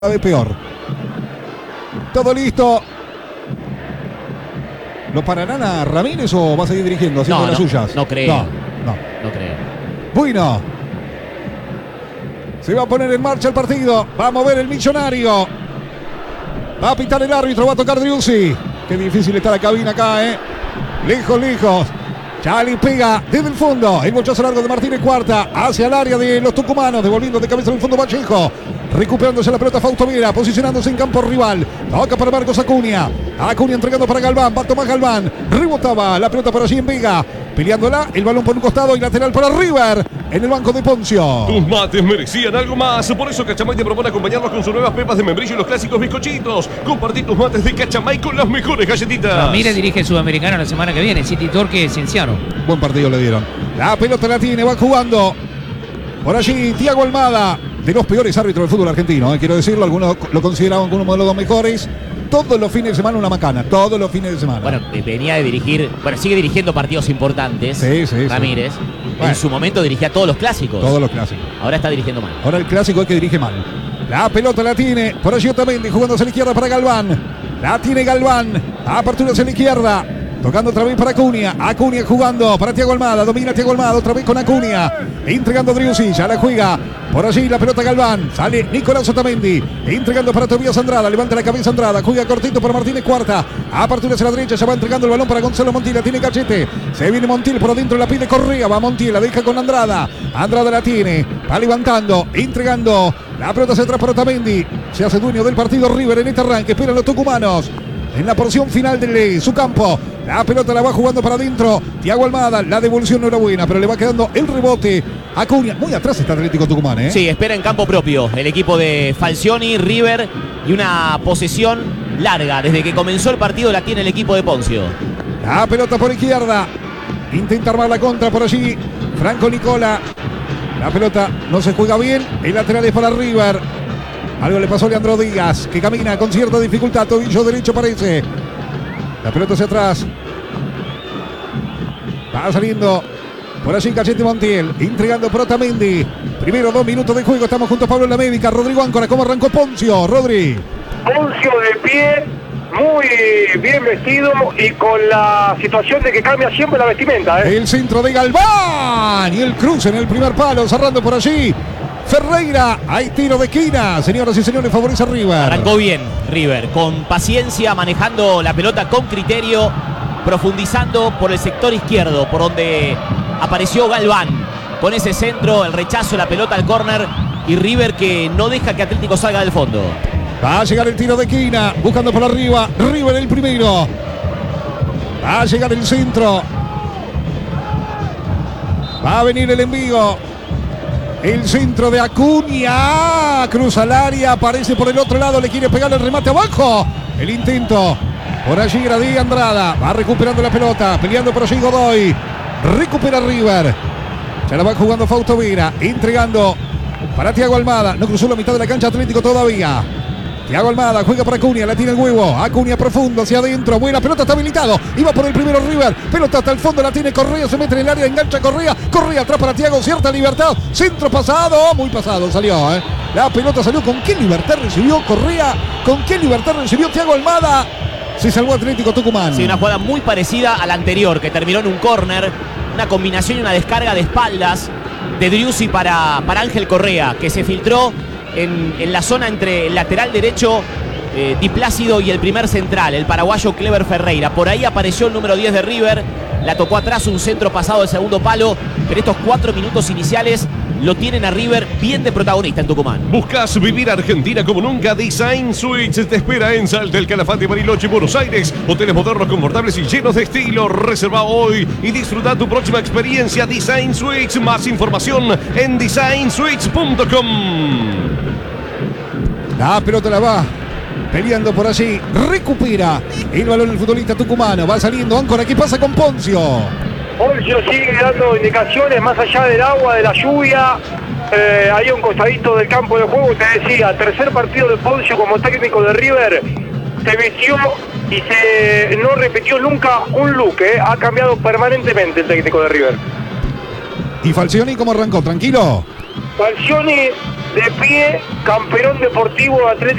vez peor. Todo listo. ¿Lo pararán a Ramírez o va a seguir dirigiendo haciendo las suyas? No creo. No creo. Bueno. Se va a poner en marcha el partido. Va a mover el millonario. Va a pitar el árbitro. Va a tocar Driussi. Qué difícil está la cabina acá, ¿eh? Lejos. Chali pega desde el fondo. El bochazo largo de Martínez Cuarta hacia el área de los tucumanos. Devolviendo de cabeza en el fondo Vallejo. Recuperándose la pelota Fausto Vera. Posicionándose en campo rival. Toca para Marcos Acuña. Acuña entregando para Galván. Va Tomás Galván. Rebotaba la pelota por allí en Vega. Peleándola. El balón por un costado y lateral para River. En el banco de Poncio. Tus mates merecían algo más. Por eso Cachamay te propone acompañarlos con sus nuevas pepas de membrillo y los clásicos bizcochitos. Compartí tus mates de Cachamay con las mejores galletitas. Ramírez dirige el Sudamericano la semana que viene. City Torque Cienciano. Buen partido le dieron. La pelota la tiene. Va jugando. Por allí Thiago Almada. De los peores árbitros del fútbol argentino. Quiero decirlo. Algunos lo consideraban como uno de los mejores. Todos los fines de semana una macana. Todos los fines de semana. Bueno, venía de dirigir. Bueno, sigue dirigiendo partidos importantes. Sí. Ramírez. Bueno. En su momento dirigía todos los clásicos. Todos los clásicos. Ahora está dirigiendo mal. Ahora el clásico es que dirige mal. La pelota la tiene. Por allí Otamendi jugando hacia la izquierda para Galván. La tiene Galván. Apertura hacia la izquierda. Tocando otra vez para Acuña. Acuña jugando para Thiago Almada. Domina Thiago Almada otra vez con Acuña. Entregando a Driussi. Ya la juega. Por allí la pelota Galván. Sale Nicolás Otamendi. Entregando para Tobías Andrada. Levanta la cabeza Andrada. Juega cortito para Martínez Cuarta. Apertura hacia la derecha. Ya va entregando el balón para Gonzalo Montiel. La tiene Cachete. Se viene Montiel por adentro. La pide Correa. Va Montiel. La deja con Andrada. Andrada la tiene. Va levantando. Entregando. La pelota hacia atrás para Otamendi. Se hace dueño del partido River en este arranque. Esperan los tucumanos. En la porción final de su campo. La pelota la va jugando para adentro. Thiago Almada. La devolución no era buena, pero le va quedando el rebote. Acuña. Muy atrás está Atlético Tucumán, ¿eh? Sí, espera en campo propio el equipo de Falcioni, River, y una posesión larga. Desde que comenzó el partido la tiene el equipo de Poncio. La pelota por izquierda. Intenta armar la contra por allí. Franco Nicola. La pelota no se juega bien. El lateral es para River. Algo le pasó a Leandro Díaz, que camina con cierta dificultad. Tobillo derecho parece. La pelota hacia atrás. Va saliendo por allí Cachete Montiel. Entregando por Otamendi. Primero 2 minutos de juego. Estamos juntos Pablo en la médica. Rodrigo Áncora. ¿Cómo arrancó Poncio? Rodri. Poncio de pie. Muy bien vestido y con la situación de que cambia siempre la vestimenta. El centro de Galván. Y el cruce en el primer palo. Cerrando por allí. Ferreira, hay tiro de esquina. Señoras y señores, favorece a River. Arrancó bien River, con paciencia, manejando la pelota con criterio, profundizando por el sector izquierdo, por donde apareció Galván. Con ese centro, el rechazo, la pelota al córner, y River que no deja que Atlético salga del fondo. Va a llegar el tiro de esquina, buscando por arriba. River el primero. Va a llegar el centro. Va a venir el envío. El centro de Acuña. Cruza el área. Aparece por el otro lado. Le quiere pegar el remate abajo. El intento. Por allí Gradí Andrada. Va recuperando la pelota. Peleando por allí Godoy. Recupera River. Ya la va jugando Fausto Vera. Entregando para Thiago Almada. No cruzó la mitad de la cancha Atlético todavía. Thiago Almada juega para Acuña, la tiene el huevo. Acuña profundo hacia adentro. Buena pelota, está habilitado. Iba por el primero River. Pelota hasta el fondo, la tiene Correa. Se mete en el área, engancha Correa. Correa atrás para Thiago, cierta libertad. Centro pasado, muy pasado salió. La pelota salió. ¿Con qué libertad recibió Correa? ¿Con qué libertad recibió Thiago Almada? Se salvó Atlético Tucumán. Sí, una jugada muy parecida a la anterior, que terminó en un córner. Una combinación y una descarga de espaldas de Driussi para Ángel Correa, que se filtró en la zona entre el lateral derecho Di Plácido y el primer central, el paraguayo Clever Ferreira. Por ahí apareció el número 10 de River, la tocó atrás, un centro pasado de segundo palo, pero estos 4 minutos iniciales lo tienen a River bien de protagonista en Tucumán. ¿Buscas vivir Argentina como nunca? Design Suites te espera en Salta, el Calafate, Bariloche, Buenos Aires. Hoteles modernos, confortables y llenos de estilo. Reserva hoy y disfruta tu próxima experiencia. Design Suites. Más información en designsuites.com. La pelota la va peleando por allí. Recupera el balón el futbolista tucumano. Va saliendo Áncora. ¿Qué pasa con Poncio? Poncio sigue dando indicaciones más allá del agua, de la lluvia. Ahí a un costadito del campo de juego. Te decía, tercer partido de Poncio como técnico de River. Se vistió y no repitió nunca un look. Ha cambiado permanentemente el técnico de River. ¿Y Falcioni cómo arrancó? ¿Tranquilo? Falcioni de pie, campeón deportivo de Atlético